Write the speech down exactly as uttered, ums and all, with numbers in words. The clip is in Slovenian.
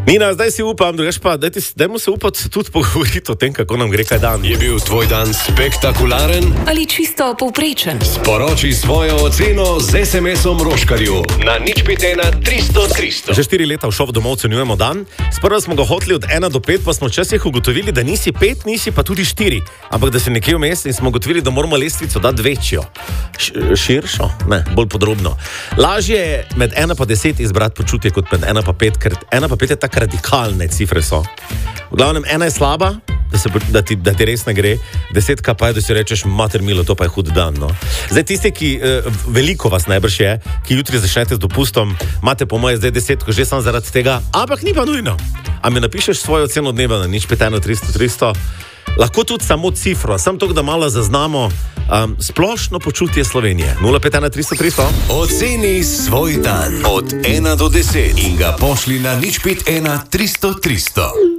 Mina, zdaj si upam, drugač pa, dajte, dajmo se upati tudi pogovoriti o tem, kako nam gre kaj dan. Je bil tvoj dan spektakularen? Ali čisto povprečen? Sporoči svojo oceno z es em esom Roškarju na nič pet ena tristo tristo. Že štiri leta v šov domov ocenjujemo dan. Sprva smo ga hoteli od ena do pet, pa smo včasih ugotovili, da nisi pet, nisi pa tudi štiri. Ampak da si nekje vmes in smo ugotovili, da moramo lestvico dati večjo. Š- širšo? Ne, bolj podrobno. Lažje je med ena pa deset izbrati počutje kot med ena pa pet, ker ena pa pet je tako radikalne cifre so. V glavnem, ena je slaba, da, se, da, ti, da ti res ne gre, desetka pa je, da si rečeš, mater milo, to pa je hud dan. No? Zdaj tisti, ki, eh, veliko vas najbrž je, ki jutri začnete z dopustom, imate po moje zdaj desetko že samo zaradi tega, ampak ni pa nujno. A mi napišeš svojo oceno dneva na nič pet ena tristo tristo, lahko tudi samo cifro, samo to, da malo zaznamo um, splošno počutje Slovenije. nula pet ena tristo tristo. Oceni svoj dan od ena do deset in ga pošli na nič pet ena tristo tristo.